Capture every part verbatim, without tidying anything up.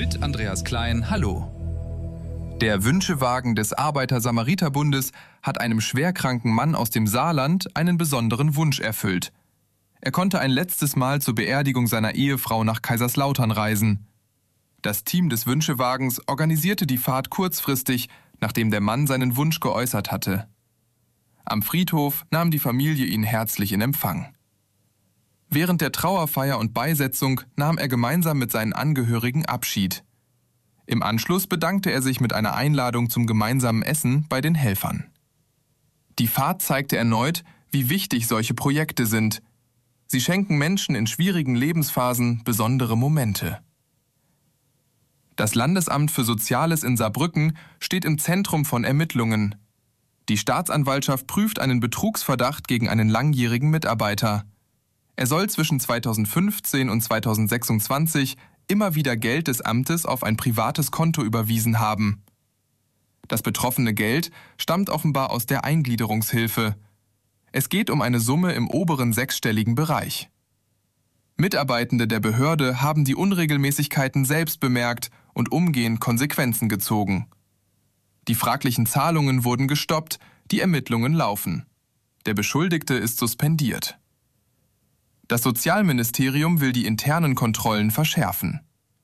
Mit Andreas Klein, hallo. Der Wünschewagen des Arbeiter-Samariter-Bundes hat einem schwerkranken Mann aus dem Saarland einen besonderen Wunsch erfüllt. Er konnte ein letztes Mal zur Beerdigung seiner Ehefrau nach Kaiserslautern reisen. Das Team des Wünschewagens organisierte die Fahrt kurzfristig, nachdem der Mann seinen Wunsch geäußert hatte. Am Friedhof nahm die Familie ihn herzlich in Empfang. Während der Trauerfeier und Beisetzung nahm er gemeinsam mit seinen Angehörigen Abschied. Im Anschluss bedankte er sich mit einer Einladung zum gemeinsamen Essen bei den Helfern. Die Fahrt zeigte erneut, wie wichtig solche Projekte sind. Sie schenken Menschen in schwierigen Lebensphasen besondere Momente. Das Landesamt für Soziales in Saarbrücken steht im Zentrum von Ermittlungen. Die Staatsanwaltschaft prüft einen Betrugsverdacht gegen einen langjährigen Mitarbeiter. Er soll zwischen zweitausendfünfzehn und zweitausendsechsundzwanzig immer wieder Geld des Amtes auf ein privates Konto überwiesen haben. Das betroffene Geld stammt offenbar aus der Eingliederungshilfe. Es geht um eine Summe im oberen sechsstelligen Bereich. Mitarbeitende der Behörde haben die Unregelmäßigkeiten selbst bemerkt und umgehend Konsequenzen gezogen. Die fraglichen Zahlungen wurden gestoppt, die Ermittlungen laufen. Der Beschuldigte ist suspendiert. Das Sozialministerium will die internen Kontrollen verschärfen.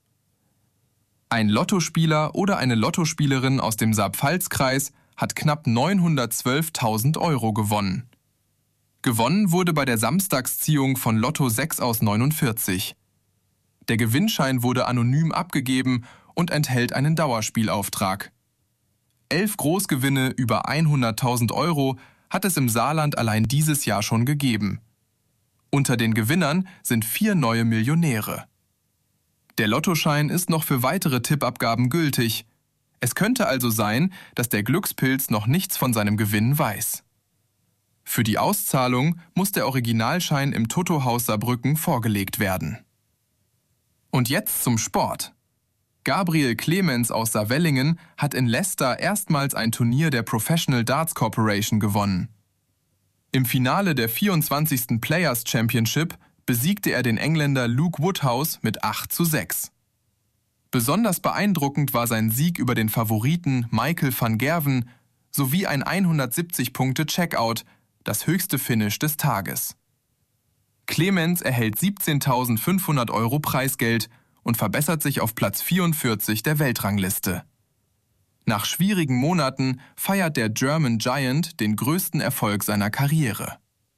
Ein Lottospieler oder eine Lottospielerin aus dem Saar-Pfalz-Kreis hat knapp neunhundertzwölftausend Euro gewonnen. Gewonnen wurde bei der Samstagsziehung von Lotto sechs aus neunundvierzig. Der Gewinnschein wurde anonym abgegeben und enthält einen Dauerspielauftrag. Elf Großgewinne über hunderttausend Euro hat es im Saarland allein dieses Jahr schon gegeben. Unter den Gewinnern sind vier neue Millionäre. Der Lottoschein ist noch für weitere Tippabgaben gültig. Es könnte also sein, dass der Glückspilz noch nichts von seinem Gewinn weiß. Für die Auszahlung muss der Originalschein im Toto-Haus Saarbrücken vorgelegt werden. Und jetzt zum Sport. Gabriel Clemens aus Saarwellingen hat in Leicester erstmals ein Turnier der Professional Darts Corporation gewonnen. Im Finale der vierundzwanzigsten Players Championship besiegte er den Engländer Luke Woodhouse mit acht zu sechs. Besonders beeindruckend war sein Sieg über den Favoriten Michael van Gerwen sowie ein hundertsiebzig Punkte Checkout, das höchste Finish des Tages. Clemens erhält siebzehntausendfünfhundert Euro Preisgeld und verbessert sich auf Platz vierundvierzig der Weltrangliste. Nach schwierigen Monaten feiert der German Giant den größten Erfolg seiner Karriere.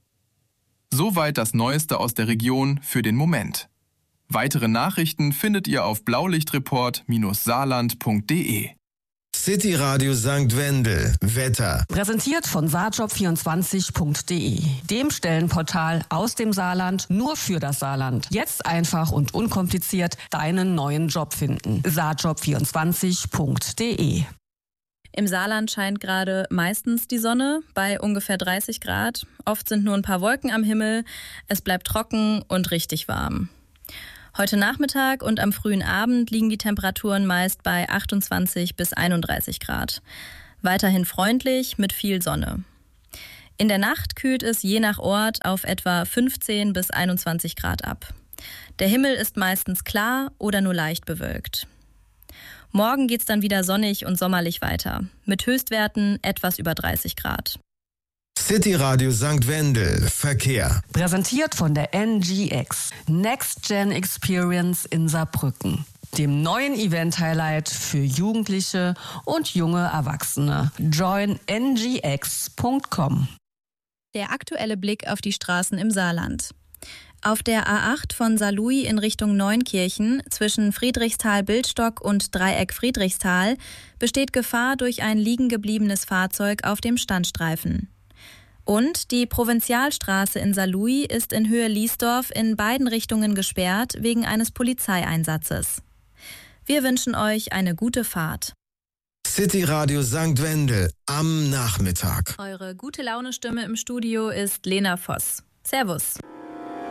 Soweit das Neueste aus der Region für den Moment. Weitere Nachrichten findet ihr auf blaulichtreport Bindestrich saarland Punkt de. City Radio Sankt Wendel. Wetter. Präsentiert von saarjob vierundzwanzig Punkt de, dem Stellenportal aus dem Saarland nur für das Saarland. Jetzt einfach und unkompliziert deinen neuen Job finden. saarjob vierundzwanzig Punkt de. Im Saarland scheint gerade meistens die Sonne bei ungefähr dreißig Grad. Oft sind nur ein paar Wolken am Himmel. Es bleibt trocken und richtig warm. Heute Nachmittag und am frühen Abend liegen die Temperaturen meist bei achtundzwanzig bis einunddreißig Grad. Weiterhin freundlich mit viel Sonne. In der Nacht kühlt es je nach Ort auf etwa fünfzehn bis einundzwanzig Grad ab. Der Himmel ist meistens klar oder nur leicht bewölkt. Morgen geht's dann wieder sonnig und sommerlich weiter, mit Höchstwerten etwas über dreißig Grad. City Radio Sankt Wendel. Verkehr. Präsentiert von der N G X, Next Gen Experience in Saarbrücken, dem neuen Event-Highlight für Jugendliche und junge Erwachsene. join n g x punkt com. Der aktuelle Blick auf die Straßen im Saarland. Auf der A acht von Saarlouis in Richtung Neunkirchen zwischen Friedrichsthal-Bildstock und Dreieck Friedrichsthal besteht Gefahr durch ein liegen gebliebenes Fahrzeug auf dem Standstreifen. Und die Provinzialstraße in Saarlouis ist in Höhe Liesdorf in beiden Richtungen gesperrt wegen eines Polizeieinsatzes. Wir wünschen euch eine gute Fahrt. City Radio Sankt Wendel am Nachmittag. Eure gute Laune-Stimme im Studio ist Lena Voss. Servus.